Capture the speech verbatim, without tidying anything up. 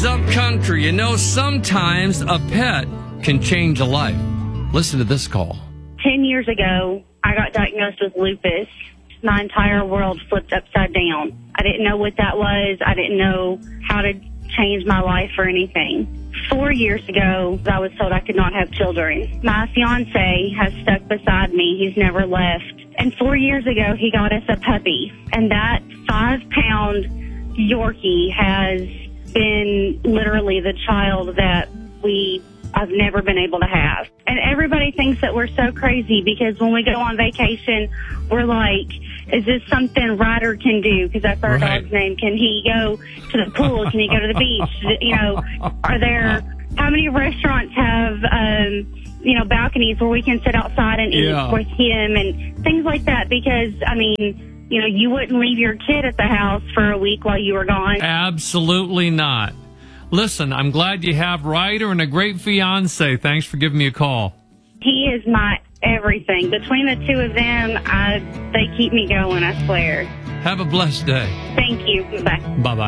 up country. You know, sometimes a pet can change a life. Listen to this call. Ten years ago, I got diagnosed with lupus. My entire world flipped upside down. I didn't know what that was. I didn't know how to change my life or anything. Four years ago, I was told I could not have children. My fiance has stuck beside me. He's never left. And four years ago, he got us a puppy. And that five-pound Yorkie has been literally the child that we I've never been able to have. And everybody thinks that we're so crazy because when we go on vacation, we're like, is this something Ryder can do? Because that's our Right. dog's name. Can he go to the pool? Can he go to the beach? You know, are there, how many restaurants have, um, you know, balconies where we can sit outside and eat Yeah. with him and things like that? Because, I mean, you know, you wouldn't leave your kid at the house for a week while you were gone. Absolutely not. Listen, I'm glad you have Ryder and a great fiance. Thanks for giving me a call. He is my everything. Between the two of them, I, they keep me going, I swear. Have a blessed day. Thank you. Bye. Bye-bye.